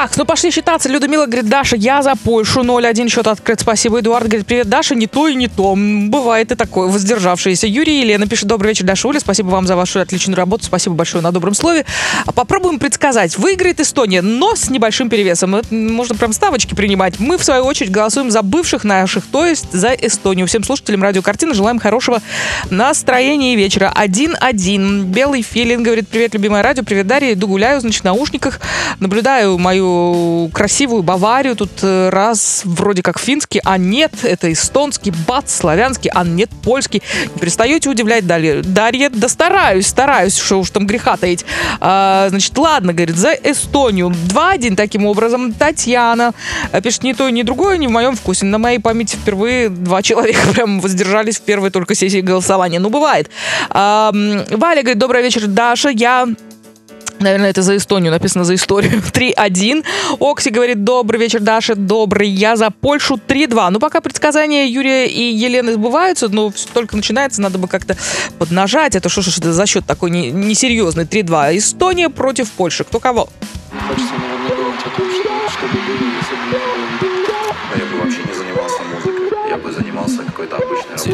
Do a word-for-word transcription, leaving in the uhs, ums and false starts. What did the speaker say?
Так, ну пошли считаться. Людмила говорит, Даша, я за Польшу. ноль один счет открыт. Спасибо. Эдуард говорит, привет, Даша, не то и не то. Бывает и такое, воздержавшееся. Юрий и Елена пишет, добрый вечер, Даша, Оля. Спасибо вам за вашу отличную работу. Спасибо большое на добром слове. Попробуем предсказать. Выиграет Эстония, но с небольшим перевесом. Это можно прям ставочки принимать. Мы, в свою очередь, голосуем за бывших наших, то есть за Эстонию. Всем слушателям радио «Картина» желаем хорошего настроения и вечера. один один. Белый филин говорит, привет, любимое радио. Привет, Дарья. Иду гуляю, значит, в наушниках. Наблюдаю мою красивую Баварию. Тут раз вроде как финский, а нет, это эстонский, бац, славянский, а нет, польский. Не перестаете удивлять, Дарья. Дарья, да стараюсь, стараюсь, что уж там греха таить. А, значит, ладно, говорит, за Эстонию. два один таким образом. Татьяна пишет, ни то, ни другое не в моем вкусе. На моей памяти впервые два человека прям воздержались в первой только сессии голосования. Ну, бывает. А, Валя говорит, добрый вечер, Даша, я... Наверное, это за Эстонию, написано за историю. три один. Окси говорит, добрый вечер, Даша, добрый. Я за Польшу. три два. Ну, пока предсказания Юрия и Елены сбываются, но все только начинается, надо бы как-то поднажать. Это что ж это за счет такой несерьезный? три два. Эстония против Польши. Кто кого? Хочется, наверное, думать о том, что, чтобы были, если бы я бы вообще не занимался музыкой. Я бы занимался какой-то обычной работой.